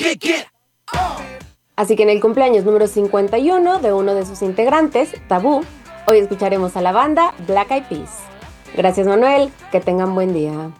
Así que en el cumpleaños número 51 de uno de sus integrantes, Tabú, hoy escucharemos a la banda Black Eyed Peas. Gracias, Manuel, que tengan buen día.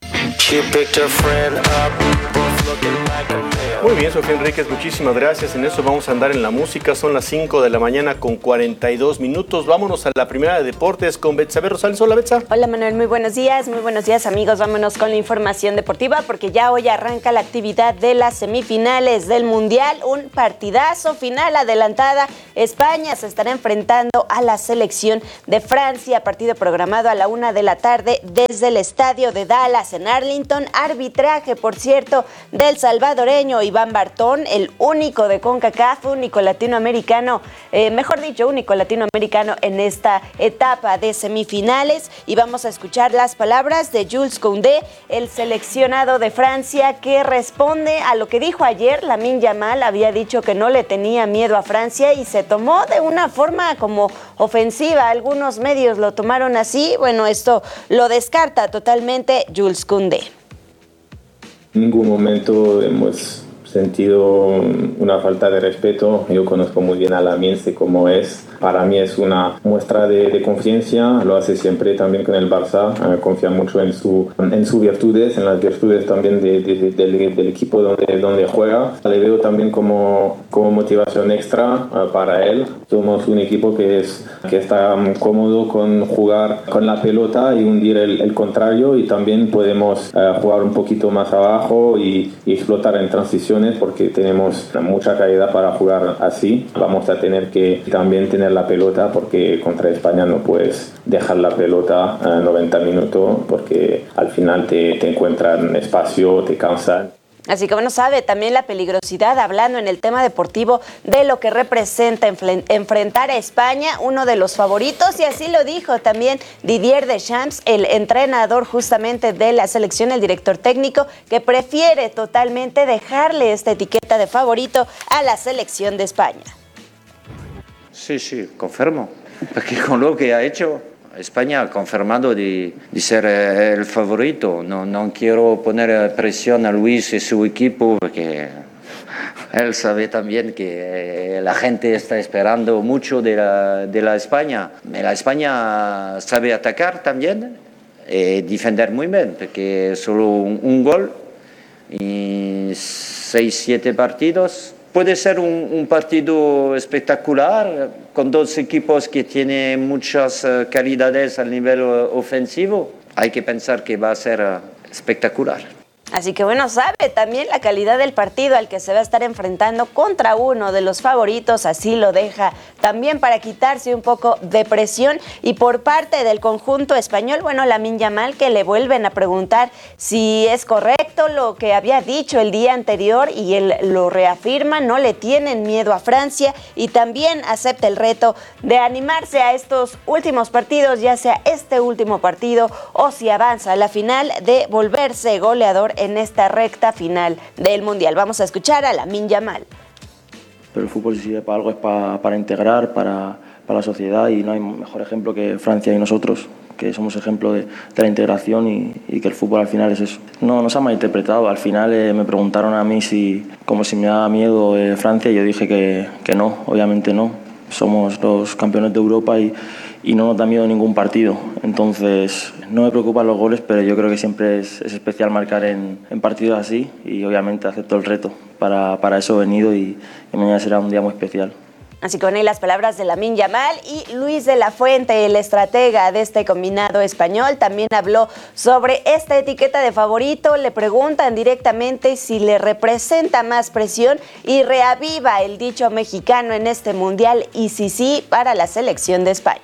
Muy bien, Sofía Enríquez, muchísimas gracias. En eso vamos a andar en la música. Son las 5 de la mañana con 42 minutos. Vámonos a la primera de deportes con Betsabe Rosales. Hola, Betsa. Hola, Manuel. Muy buenos días, amigos. Vámonos con la información deportiva porque ya hoy arranca la actividad de las semifinales del Mundial. Un partidazo final adelantada. España se estará enfrentando a la selección de Francia. Partido programado a la 1 de la tarde desde el estadio de Dallas en Arlington. Arbitraje, por cierto, del salvadoreño Iván Bartón, el único de CONCACAF, único latinoamericano en esta etapa de semifinales. Y vamos a escuchar las palabras de Jules Koundé, el seleccionado de Francia, que responde a lo que dijo ayer. Lamine Yamal había dicho que no le tenía miedo a Francia y se tomó de una forma como ofensiva. Algunos medios lo tomaron así. Bueno, esto lo descarta totalmente Jules Koundé. En ningún momento hemos sentido una falta de respeto. Yo conozco muy bien a Lamine, sé cómo es. Para mí es una muestra de confianza, lo hace siempre también con el Barça, confía mucho en sus virtudes, en las virtudes también del equipo donde juega. Le veo también como motivación extra para él. Somos un equipo que está cómodo con jugar con la pelota y hundir el contrario, y también podemos jugar un poquito más abajo y explotar en transiciones porque tenemos mucha calidad para jugar así. Vamos a tener que también tener la pelota porque contra España no puedes dejar la pelota 90 minutos porque al final te encuentran espacio, te cansan. Así que bueno, sabe también la peligrosidad, hablando en el tema deportivo, de lo que representa enfrentar a España, uno de los favoritos, y así lo dijo también Didier Deschamps, el entrenador justamente de la selección, el director técnico, que prefiere totalmente dejarle esta etiqueta de favorito a la selección de España. Sí, confirmo, porque con lo que ha hecho España ha confirmado de ser el favorito. No quiero poner presión a Luis y su equipo porque él sabe también que la gente está esperando mucho de la España. La España sabe atacar también y defender muy bien, porque solo un gol y 6-7 partidos. Puede ser un partido espectacular con dos equipos que tienen muchas calidades al nivel ofensivo. Hay que pensar que va a ser espectacular. Así que bueno, sabe también la calidad del partido al que se va a estar enfrentando contra uno de los favoritos, así lo deja también para quitarse un poco de presión. Y por parte del conjunto español, bueno, Lamine Yamal, que le vuelven a preguntar si es correcto lo que había dicho el día anterior, y él lo reafirma, no le tienen miedo a Francia, y también acepta el reto de animarse a estos últimos partidos, ya sea este último partido o si avanza a la final, de volverse goleador en esta recta final del Mundial. Vamos a escuchar a Lamine Yamal. Pero el fútbol, si sirve para algo, es para integrar, para la sociedad, y no hay mejor ejemplo que Francia y nosotros, que somos ejemplo de la integración y que el fútbol al final es eso. No se ha malinterpretado. Al final me preguntaron a mí como si me daba miedo Francia, y yo dije que no, obviamente no. Somos los campeones de Europa y no nos da miedo ningún partido. Entonces, no me preocupan los goles, pero yo creo que siempre es especial marcar en partidos así, y obviamente acepto el reto. Para eso he venido, y mañana será un día muy especial. Así que con ahí las palabras de Lamine Yamal. Y Luis de la Fuente, el estratega de este combinado español, también habló sobre esta etiqueta de favorito. Le preguntan directamente si le representa más presión y reaviva el dicho mexicano en este mundial, y si sí, para la selección de España.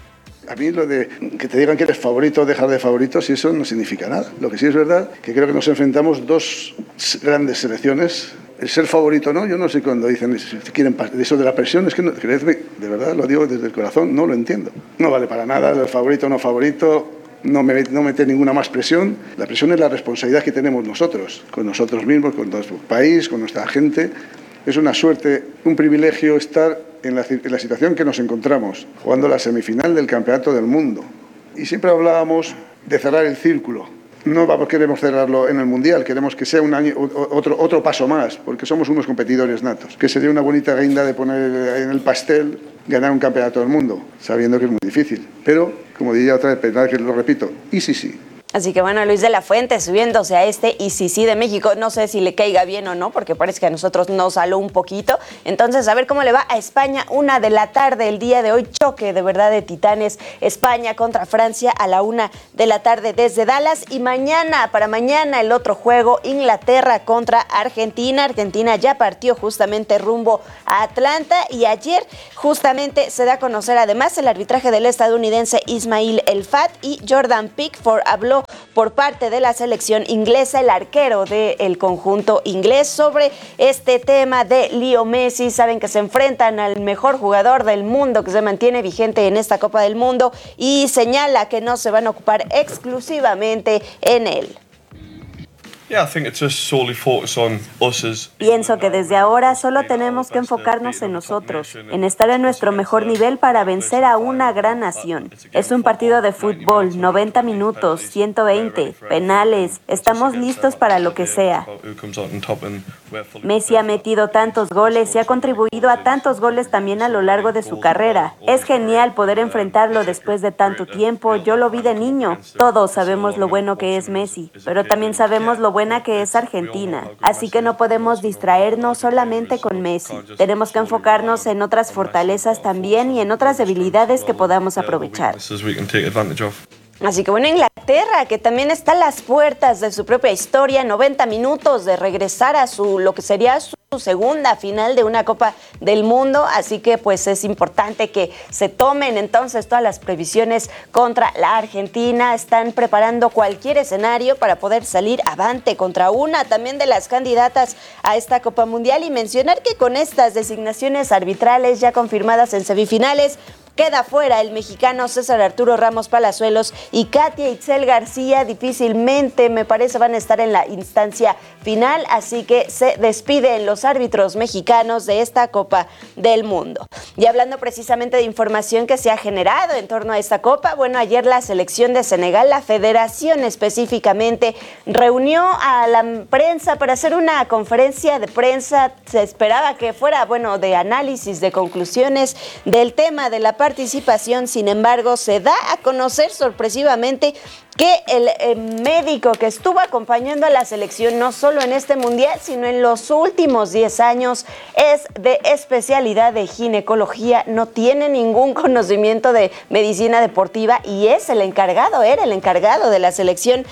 A mí lo de que te digan que eres favorito o dejar de favorito, si eso no significa nada. Lo que sí es verdad, que creo que nos enfrentamos dos grandes selecciones. El ser favorito, ¿no? Yo no sé cuando dicen si quieren eso de la presión, es que, creedme, de verdad, lo digo desde el corazón, no lo entiendo. No vale para nada, el favorito o no favorito, no mete ninguna más presión. La presión es la responsabilidad que tenemos nosotros, con nosotros mismos, con nuestro país, con nuestra gente. Es una suerte, un privilegio estar en la situación que nos encontramos, jugando la semifinal del Campeonato del Mundo. Y siempre hablábamos de cerrar el círculo. no queremos cerrarlo en el Mundial, queremos que sea un año, otro paso más, porque somos unos competidores natos, que sería una bonita guinda de poner en el pastel ganar un campeonato del mundo, sabiendo que es muy difícil. Pero, como diría otra vez, pensad que lo repito, y sí. Así que bueno, Luis de la Fuente subiéndose a este ICC de México. No sé si le caiga bien o no, porque parece que a nosotros nos saló un poquito. Entonces, a ver cómo le va a España. 1 de la tarde el día de hoy. Choque de verdad de titanes. España contra Francia a la 1 de la tarde desde Dallas. Y para mañana el otro juego, Inglaterra contra Argentina. Argentina ya partió justamente rumbo a Atlanta. Y ayer justamente se da a conocer además el arbitraje del estadounidense Ismail El Fat, y Jordan Pickford habló por parte de la selección inglesa, el arquero del conjunto inglés, sobre este tema de Leo Messi. Saben que se enfrentan al mejor jugador del mundo que se mantiene vigente en esta Copa del Mundo, y señala que no se van a ocupar exclusivamente en él. Pienso que desde ahora solo tenemos que enfocarnos en nosotros, en estar en nuestro mejor nivel para vencer a una gran nación. Es un partido de fútbol, 90 minutos, 120, penales, estamos listos para lo que sea. Messi ha metido tantos goles y ha contribuido a tantos goles también a lo largo de su carrera. Es genial poder enfrentarlo después de tanto tiempo. Yo lo vi de niño. Todos sabemos lo bueno que es Messi, pero también sabemos lo buena que es Argentina. Así que no podemos distraernos solamente con Messi. Tenemos que enfocarnos en otras fortalezas también y en otras debilidades que podamos aprovechar. Así que bueno, Inglaterra, que también está a las puertas de su propia historia, 90 minutos de regresar a lo que sería su segunda final de una Copa del Mundo, así que pues es importante que se tomen entonces todas las previsiones contra la Argentina. Están preparando cualquier escenario para poder salir avante contra una también de las candidatas a esta Copa Mundial, y mencionar que con estas designaciones arbitrales ya confirmadas en semifinales, queda fuera el mexicano César Arturo Ramos Palazuelos y Katia Itzel García. Difícilmente, me parece, van a estar en la instancia final, así que se despiden los árbitros mexicanos de esta Copa del Mundo. Y hablando precisamente de información que se ha generado en torno a esta Copa, bueno, ayer la selección de Senegal, la federación específicamente, reunió a la prensa para hacer una conferencia de prensa. Se esperaba que fuera, de análisis, de conclusiones del tema de la participación. Sin embargo, se da a conocer sorpresivamente que el médico que estuvo acompañando a la selección no solo en este mundial, sino en los últimos 10 años, es de especialidad de ginecología, no tiene ningún conocimiento de medicina deportiva y era el encargado de la selección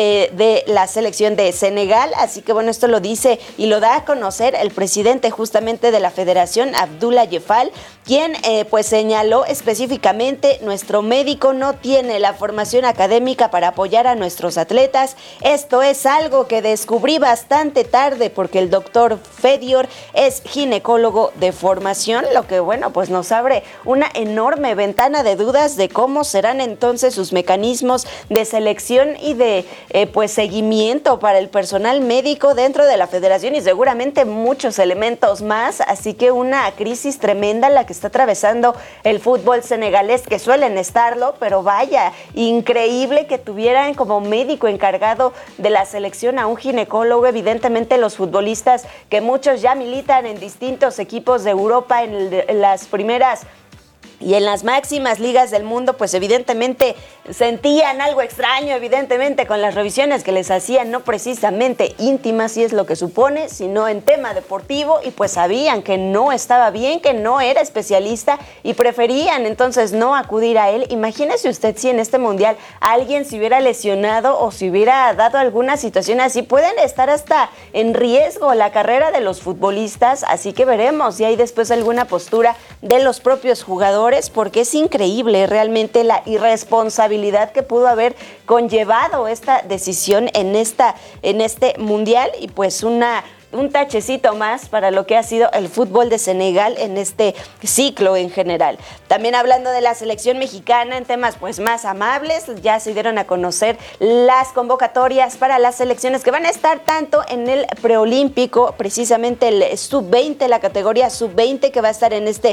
de Senegal. Así que bueno, esto lo dice y lo da a conocer el presidente justamente de la federación, Abdoulaye Fall, quien pues señaló específicamente: nuestro médico no tiene la formación académica para apoyar a nuestros atletas. Esto es algo que descubrí bastante tarde, porque el doctor Fedior es ginecólogo de formación, lo que pues nos abre una enorme ventana de dudas de cómo serán entonces sus mecanismos de selección y de seguimiento para el personal médico dentro de la federación, y seguramente muchos elementos más. Así que una crisis tremenda la que está atravesando el fútbol senegalés, que suelen estarlo, pero vaya, increíble que tuvieran como médico encargado de la selección a un ginecólogo. Evidentemente los futbolistas, que muchos ya militan en distintos equipos de Europa, en las primeras y en las máximas ligas del mundo, pues evidentemente sentían algo extraño, evidentemente, con las revisiones que les hacían, no precisamente íntimas, si es lo que supone, sino en tema deportivo, y pues sabían que no estaba bien, que no era especialista, y preferían entonces no acudir a él. Imagínese usted si en este mundial alguien se hubiera lesionado o si hubiera dado alguna situación así. Pueden estar hasta en riesgo la carrera de los futbolistas, así que veremos si hay después alguna postura de los propios jugadores, porque es increíble realmente la irresponsabilidad que pudo haber conllevado esta decisión en este mundial, y pues un tachecito más para lo que ha sido el fútbol de Senegal en este ciclo en general. También hablando de la selección mexicana en temas más amables, ya se dieron a conocer las convocatorias para las selecciones que van a estar tanto en el preolímpico, precisamente el sub-20, la categoría sub-20, que va a estar en este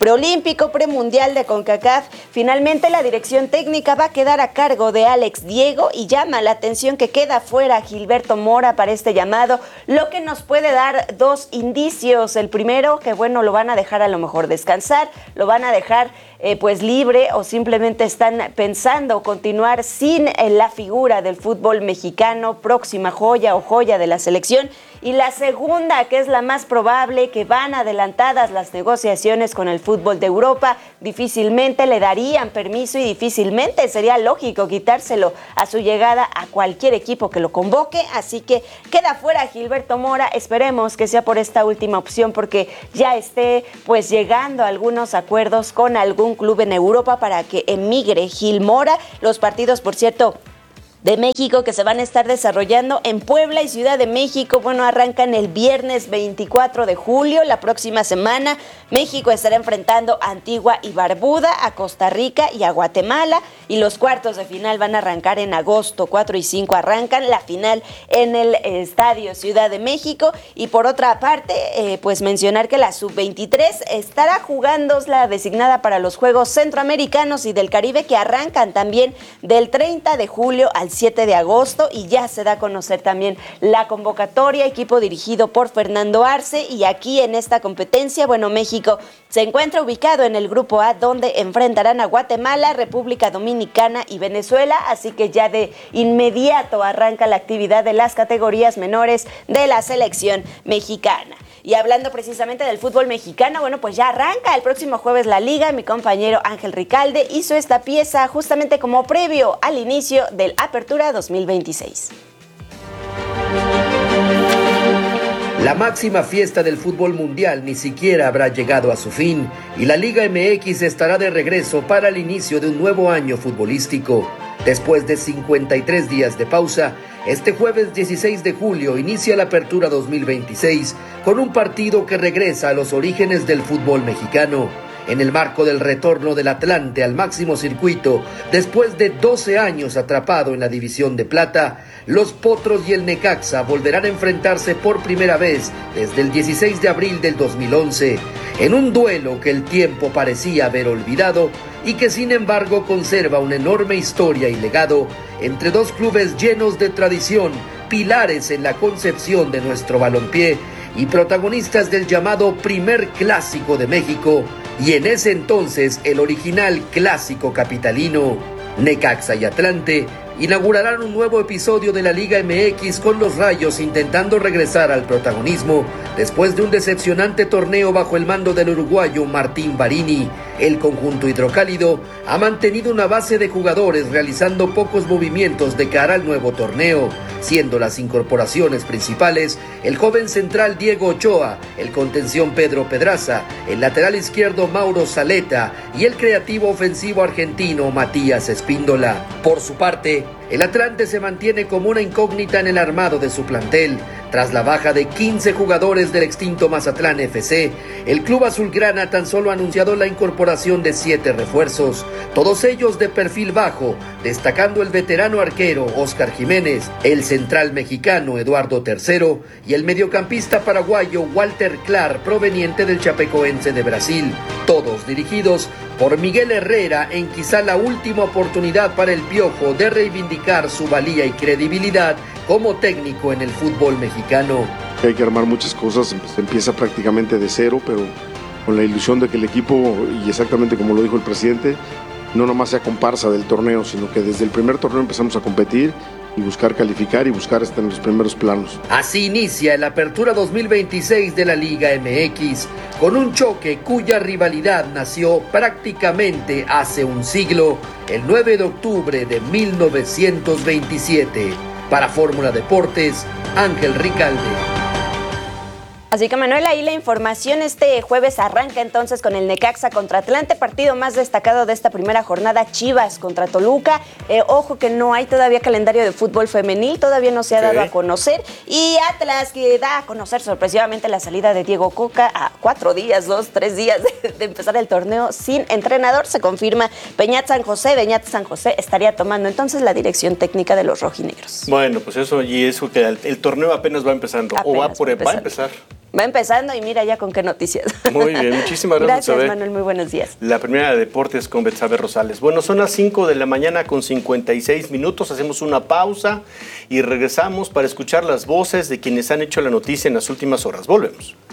preolímpico, premundial de CONCACAF. Finalmente la dirección técnica va a quedar a cargo de Alex Diego y llama la atención que queda fuera Gilberto Mora para este llamado, lo que nos puede dar dos indicios. El primero, que bueno, lo van a dejar a lo mejor descansar, lo van a dejar pues libre, o simplemente están pensando continuar sin la figura del fútbol mexicano, próxima joya o joya de la selección. Y la segunda, que es la más probable, que van adelantadas las negociaciones con el fútbol de Europa, difícilmente le darían permiso y difícilmente sería lógico quitárselo a su llegada a cualquier equipo que lo convoque, así que queda fuera Gilberto Mora. Esperemos que sea por esta última opción, porque ya esté pues llegando a algunos acuerdos con algún club en Europa para que emigre Gil Mora. Los partidos, por cierto, de México que se van a estar desarrollando en Puebla y Ciudad de México, bueno, arrancan el viernes 24 de julio, la próxima semana. México estará enfrentando a Antigua y Barbuda, a Costa Rica y a Guatemala, y los cuartos de final van a arrancar en agosto. 4 y 5 arrancan, la final en el Estadio Ciudad de México. Y por otra parte, pues mencionar que la Sub-23 estará jugando la designada para los Juegos Centroamericanos y del Caribe, que arrancan también del 30 de julio al 7 de agosto, y ya se da a conocer también la convocatoria, equipo dirigido por Fernando Arce. Y aquí en esta competencia, bueno, México se encuentra ubicado en el grupo A, donde enfrentarán a Guatemala, República Dominicana y Venezuela, así que ya de inmediato arranca la actividad de las categorías menores de la selección mexicana. Y hablando precisamente del fútbol mexicano, bueno, pues ya arranca el próximo jueves la liga. Mi compañero Ángel Ricalde hizo esta pieza justamente como previo al inicio del Apertura 2026. La máxima fiesta del fútbol mundial ni siquiera habrá llegado a su fin y la Liga MX estará de regreso para el inicio de un nuevo año futbolístico. Después de 53 días de pausa, este jueves 16 de julio inicia la Apertura 2026 con un partido que regresa a los orígenes del fútbol mexicano. En el marco del retorno del Atlante al máximo circuito, después de 12 años atrapado en la División de Plata, los Potros y el Necaxa volverán a enfrentarse por primera vez desde el 16 de abril del 2011, en un duelo que el tiempo parecía haber olvidado y que sin embargo conserva una enorme historia y legado entre dos clubes llenos de tradición, pilares en la concepción de nuestro balompié y protagonistas del llamado primer clásico de México, y en ese entonces el original clásico capitalino. Necaxa y Atlante inaugurarán un nuevo episodio de la Liga MX con los Rayos intentando regresar al protagonismo después de un decepcionante torneo bajo el mando del uruguayo Martín Barini. El conjunto hidrocálido ha mantenido una base de jugadores realizando pocos movimientos de cara al nuevo torneo, siendo las incorporaciones principales el joven central Diego Ochoa, el contención Pedro Pedraza, el lateral izquierdo Mauro Zaleta y el creativo ofensivo argentino Matías Espíndola. Por su parte, el Atlante se mantiene como una incógnita en el armado de su plantel. Tras la baja de 15 jugadores del extinto Mazatlán FC, el club azulgrana tan solo ha anunciado la incorporación de 7 refuerzos, todos ellos de perfil bajo, destacando el veterano arquero Óscar Jiménez, el central mexicano Eduardo III y el mediocampista paraguayo Walter Clark, proveniente del Chapecoense de Brasil, todos dirigidos por Miguel Herrera, en quizá la última oportunidad para el Piojo de reivindicar su valía y credibilidad como técnico en el fútbol mexicano. Hay que armar muchas cosas, se empieza prácticamente de cero, pero con la ilusión de que el equipo, y exactamente como lo dijo el presidente, no nomás sea comparsa del torneo, sino que desde el primer torneo empezamos a competir y buscar calificar y buscar estar en los primeros planos. Así inicia la Apertura 2026 de la Liga MX, con un choque cuya rivalidad nació prácticamente hace un siglo, el 9 de octubre de 1927. Para Fórmula Deportes, Ángel Ricalde. Así que Manuel, ahí la información. Este jueves arranca entonces con el Necaxa contra Atlante, partido más destacado de esta primera jornada, Chivas contra Toluca. Ojo que no hay todavía calendario de fútbol femenil, todavía no se ha dado a conocer. Y Atlas, que da a conocer sorpresivamente la salida de Diego Coca a 4 días, 3 días de empezar el torneo sin entrenador. Se confirma Beñat San José estaría tomando entonces la dirección técnica de los rojinegros. Bueno, pues eso, y eso que el torneo apenas va empezando, o va a empezar. Va empezando y mira ya con qué noticias. Muy bien, muchísimas gracias. Gracias, Manuel, muy buenos días. La primera de deportes con Betsabe Rosales. Bueno, son las 5 de la mañana con 56 minutos. Hacemos una pausa y regresamos para escuchar las voces de quienes han hecho la noticia en las últimas horas. Volvemos.